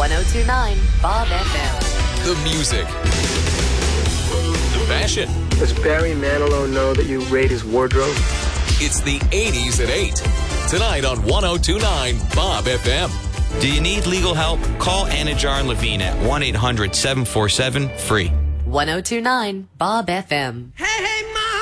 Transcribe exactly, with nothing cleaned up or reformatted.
one oh two point nine Bob F M. The music. The fashion. Does Barry Manilow know that you raid his wardrobe? It's the eighties at eight. Tonight on one oh two point nine Bob F M. Do you need legal help? Call Anajar and Levine at one eight hundred seven four seven free. one oh two point nine Bob F M.